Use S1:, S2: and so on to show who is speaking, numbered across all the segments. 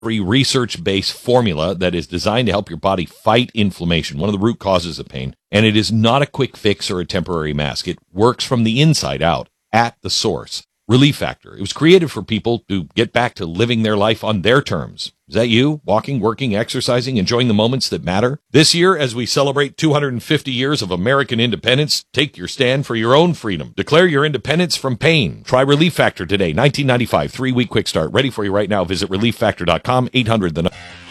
S1: research-based formula that is designed to help your body fight inflammation, one of the root causes of pain. And it is not a quick fix or a temporary mask. It works from the inside out at the source. Relief Factor. It was created for people to get back to living their life on their terms. Is that you? Walking, working, exercising, enjoying the moments that matter? This year, as we celebrate 250 years of American independence, take your stand for your own freedom. Declare your independence from pain. Try Relief Factor today. 1995, 3-week quick start. Ready for you right now. Visit relieffactor.com, 800.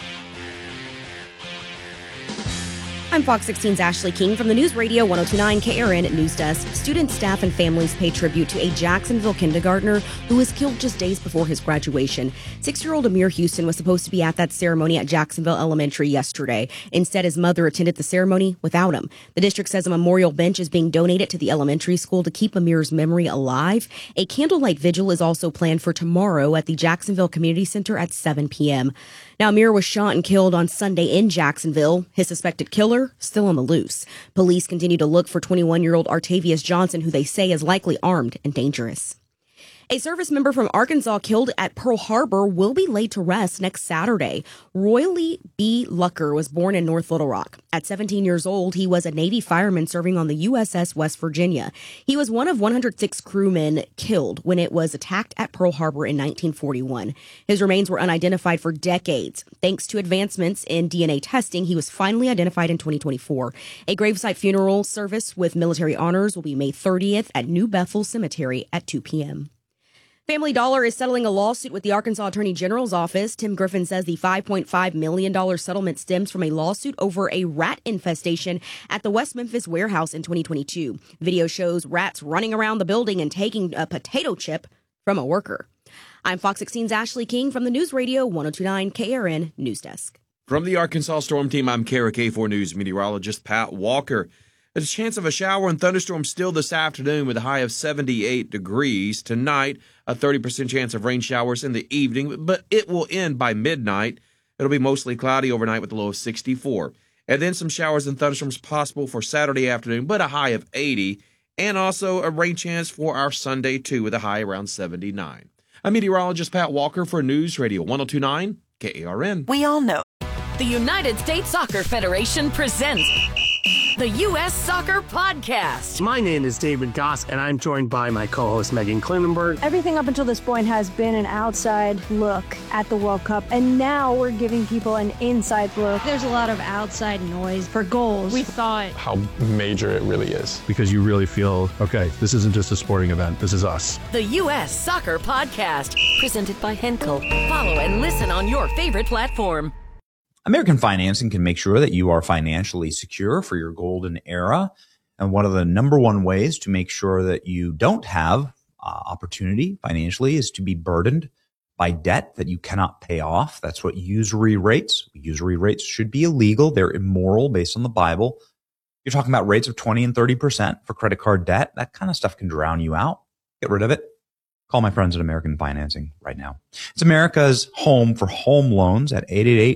S2: I'm Fox 16's Ashley King from the News Radio 1029 KRN News Desk. Students, staff, and families pay tribute to a Jacksonville kindergartner who was killed just days before his graduation. 6-year-old Amir Houston was supposed to be at that ceremony at Jacksonville Elementary yesterday. Instead, his mother attended the ceremony without him. The district says a memorial bench is being donated to the elementary school to keep Amir's memory alive. A candlelight vigil is also planned for tomorrow at the Jacksonville Community Center at 7 p.m. Now, Amir was shot and killed on Sunday in Jacksonville. His suspected killer still on the loose. Police continue to look for 21-year-old Artavius Johnson, who they say is likely armed and dangerous. A service member from Arkansas killed at Pearl Harbor will be laid to rest next Saturday. Royally B. Lucker was born in North Little Rock. At 17 years old, he was a Navy fireman serving on the USS West Virginia. He was one of 106 crewmen killed when it was attacked at Pearl Harbor in 1941. His remains were unidentified for decades. Thanks to advancements in DNA testing, he was finally identified in 2024. A gravesite funeral service with military honors will be May 30th at New Bethel Cemetery at 2 p.m. Family Dollar is settling a lawsuit with the Arkansas Attorney General's office. Tim Griffin says the $5.5 million settlement stems from a lawsuit over a rat infestation at the West Memphis warehouse in 2022. Video shows rats running around the building and taking a potato chip from a worker. I'm Fox 16's Ashley King from the News Radio 1029 KRN News Desk.
S3: From the Arkansas Storm Team, I'm KRK4 News meteorologist Pat Walker. There's a chance of a shower and thunderstorm still this afternoon with a high of 78 degrees. Tonight, a 30% chance of rain showers in the evening, but it will end by midnight. It'll be mostly cloudy overnight with a low of 64. And then some showers and thunderstorms possible for Saturday afternoon, but a high of 80. And also a rain chance for our Sunday, too, with a high around 79. I'm meteorologist Pat Walker for News Radio 1029 KARN.
S4: We all know the United States Soccer Federation presents the U.S. Soccer Podcast.
S5: My name is David Goss, and I'm joined by my co-host Megan Klinenberg.
S6: Everything up until this point has been an outside look at the World Cup, and now we're giving people an inside look.
S7: There's a lot of outside noise for goals. We thought
S8: how major it really is.
S9: Because you really feel, okay, this isn't just a sporting event, this is us.
S4: The U.S. Soccer Podcast, presented by Henkel. Follow and listen on your favorite platform.
S10: American Financing can make sure that you are financially secure for your golden era. And one of the number one ways to make sure that you don't have opportunity financially is to be burdened by debt that you cannot pay off. That's what usury rates. Usury rates should be illegal. They're immoral based on the Bible. You're talking about rates of 20 and 30% for credit card debt. That kind of stuff can drown you out. Get rid of it. Call my friends at American Financing right now. It's America's home for home loans at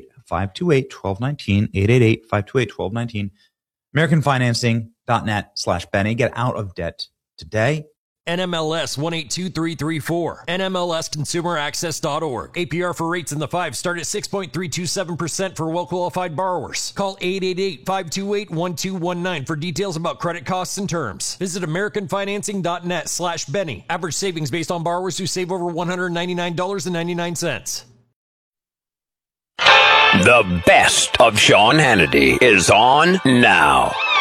S10: 888-528-1219, 888-528-1219, AmericanFinancing.net/Benny. Get out of debt today.
S11: NMLS 182334, NMLSConsumerAccess.org. APR for rates in the 5 start at 6.327% for well-qualified borrowers. Call 888-528-1219 for details about credit costs and terms. Visit AmericanFinancing.net/Benny. Average savings based on borrowers who save over $199.99.
S12: The best of Sean Hannity is on now.